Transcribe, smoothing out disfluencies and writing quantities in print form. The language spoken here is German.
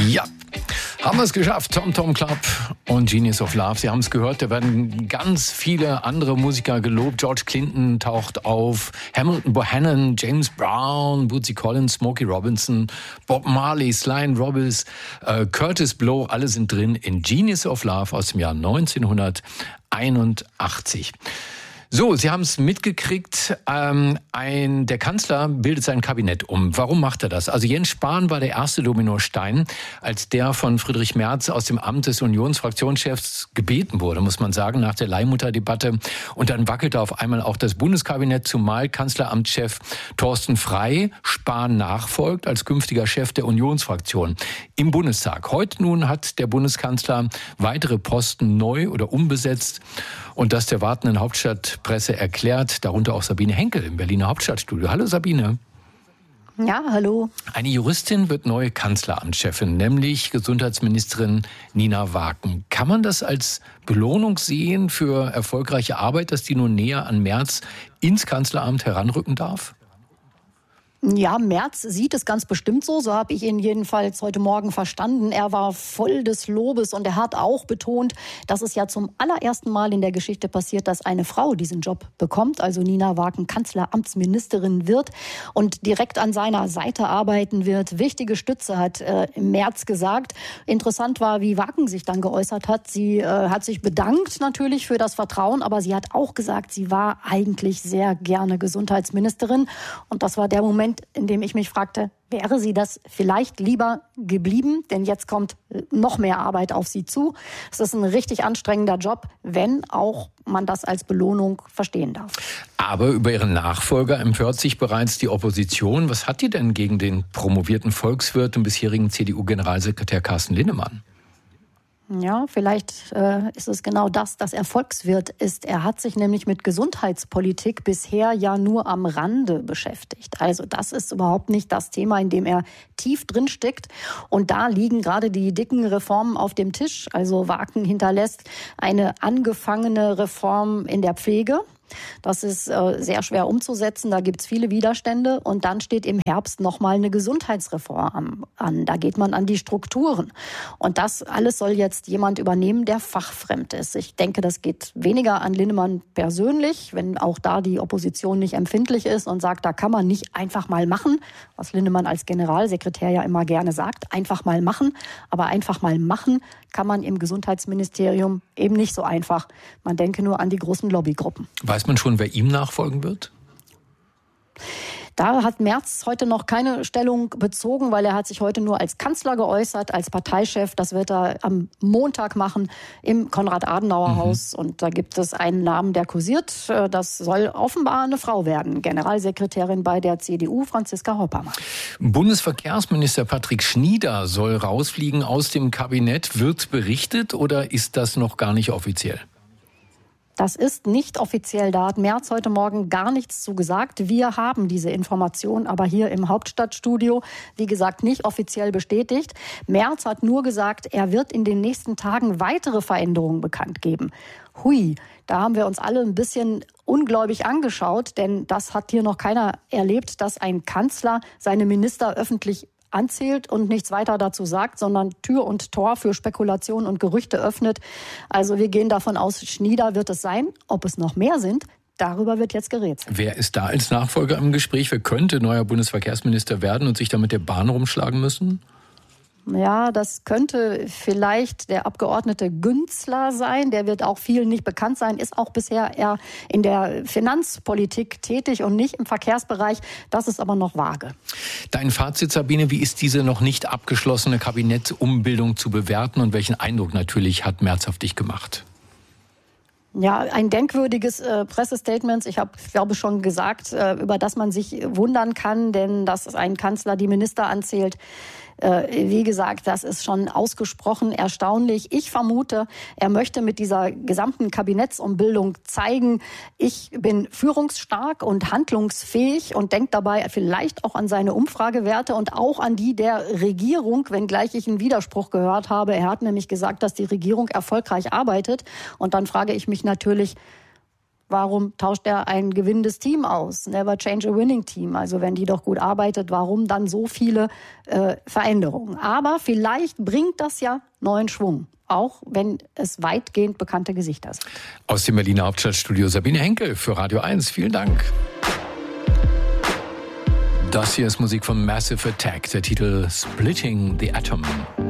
Ja, haben wir es geschafft. Tom Tom Club und Genius of Love. Sie haben es gehört, da werden ganz viele andere Musiker gelobt. George Clinton taucht auf, Hamilton Bohannon, James Brown, Bootsy Collins, Smokey Robinson, Bob Marley, Sly and Robbins, Curtis Blow, alle sind drin in Genius of Love aus dem Jahr 1981. So, Sie haben es mitgekriegt, der Kanzler bildet sein Kabinett um. Warum macht er das? Also Jens Spahn war der erste Dominostein, als der von Friedrich Merz aus dem Amt des Unionsfraktionschefs gebeten wurde, muss man sagen, nach der Leihmutterdebatte. Und dann wackelte auf einmal auch das Bundeskabinett, zumal Kanzleramtschef Thorsten Frey Spahn nachfolgt als künftiger Chef der Unionsfraktion im Bundestag. Heute nun hat der Bundeskanzler weitere Posten neu oder umbesetzt und das der wartenden Hauptstadtpresse erklärt, darunter auch Sabine Henkel im Berliner Hauptstadtstudio. Hallo Sabine. Ja, hallo. Eine Juristin wird neue Kanzleramtschefin, nämlich Gesundheitsministerin Nina Waken. Kann man das als Belohnung sehen für erfolgreiche Arbeit, dass die nun näher an Merz ins Kanzleramt heranrücken darf? Ja, Merz sieht es ganz bestimmt so. So habe ich ihn jedenfalls heute Morgen verstanden. Er war voll des Lobes und er hat auch betont, dass es ja zum allerersten Mal in der Geschichte passiert, dass eine Frau diesen Job bekommt, also Nina Waken Kanzleramtsministerin wird und direkt an seiner Seite arbeiten wird. Wichtige Stütze, hat Merz gesagt. Interessant war, wie Waken sich dann geäußert hat. Sie hat sich bedankt natürlich für das Vertrauen, aber sie hat auch gesagt, sie war eigentlich sehr gerne Gesundheitsministerin. Und das war der Moment, in dem ich mich fragte, wäre sie das vielleicht lieber geblieben? Denn jetzt kommt noch mehr Arbeit auf sie zu. Es ist ein richtig anstrengender Job, wenn auch man das als Belohnung verstehen darf. Aber über ihren Nachfolger empört sich bereits die Opposition. Was hat die denn gegen den promovierten Volkswirt und bisherigen CDU-Generalsekretär Carsten Linnemann? Ja, vielleicht ist es genau das, dass er Volkswirt ist. Er hat sich nämlich mit Gesundheitspolitik bisher ja nur am Rande beschäftigt. Also das ist überhaupt nicht das Thema, in dem er tief drin steckt. Und da liegen gerade die dicken Reformen auf dem Tisch. Also Waken hinterlässt eine angefangene Reform in der Pflege. Das ist sehr schwer umzusetzen, da gibt es viele Widerstände. Und dann steht im Herbst nochmal eine Gesundheitsreform an. Da geht man an die Strukturen. Und das alles soll jetzt jemand übernehmen, der fachfremd ist. Ich denke, das geht weniger an Linnemann persönlich, wenn auch da die Opposition nicht empfindlich ist und sagt, da kann man nicht einfach mal machen, was Linnemann als Generalsekretär ja immer gerne sagt, einfach mal machen. Aber einfach mal machen kann man im Gesundheitsministerium eben nicht so einfach. Man denke nur an die großen Lobbygruppen. Weiß man schon, wer ihm nachfolgen wird? Da hat Merz heute noch keine Stellung bezogen, weil er hat sich heute nur als Kanzler geäußert, als Parteichef. Das wird er am Montag machen im Konrad-Adenauer-Haus. Und da gibt es einen Namen, der kursiert. Das soll offenbar eine Frau werden. Generalsekretärin bei der CDU, Franziska Hoppermann. Bundesverkehrsminister Patrick Schnieder soll rausfliegen aus dem Kabinett. Wird berichtet oder ist das noch gar nicht offiziell? Das ist nicht offiziell, da hat Merz heute Morgen gar nichts zu gesagt. Wir haben diese Information aber hier im Hauptstadtstudio, wie gesagt, nicht offiziell bestätigt. Merz hat nur gesagt, er wird in den nächsten Tagen weitere Veränderungen bekannt geben. Hui, da haben wir uns alle ein bisschen ungläubig angeschaut, denn das hat hier noch keiner erlebt, dass ein Kanzler seine Minister öffentlich anzählt und nichts weiter dazu sagt, sondern Tür und Tor für Spekulation und Gerüchte öffnet. Also wir gehen davon aus, Schnieder wird es sein. Ob es noch mehr sind, darüber wird jetzt gerätselt. Wer ist da als Nachfolger im Gespräch? Wer könnte neuer Bundesverkehrsminister werden und sich damit der Bahn rumschlagen müssen? Ja, das könnte vielleicht der Abgeordnete Günzler sein. Der wird auch vielen nicht bekannt sein, ist auch bisher eher in der Finanzpolitik tätig und nicht im Verkehrsbereich. Das ist aber noch vage. Dein Fazit, Sabine, wie ist diese noch nicht abgeschlossene Kabinettumbildung zu bewerten und welchen Eindruck natürlich hat Merz auf dich gemacht? Ja, ein denkwürdiges Pressestatement. Ich habe, glaube schon gesagt, über das man sich wundern kann, denn dass ein Kanzler die Minister anzählt, wie gesagt, das ist schon ausgesprochen erstaunlich. Ich vermute, er möchte mit dieser gesamten Kabinettsumbildung zeigen, ich bin führungsstark und handlungsfähig und denkt dabei vielleicht auch an seine Umfragewerte und auch an die der Regierung, wenngleich ich einen Widerspruch gehört habe. Er hat nämlich gesagt, dass die Regierung erfolgreich arbeitet. Und dann frage ich mich natürlich, warum tauscht er ein gewinnendes Team aus? Never change a winning team. Also wenn die doch gut arbeitet, warum dann so viele Veränderungen? Aber vielleicht bringt das ja neuen Schwung, auch wenn es weitgehend bekannte Gesichter sind. Aus dem Berliner Hauptstadtstudio Sabine Henkel für Radio 1. Vielen Dank. Das hier ist Musik von Massive Attack, der Titel Splitting the Atom.